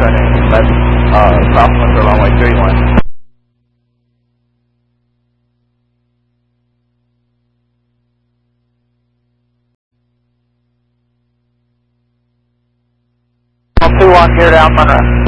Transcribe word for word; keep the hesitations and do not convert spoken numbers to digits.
turning left, uh, cross Windsor runway three one. two one, gear down, Monroe.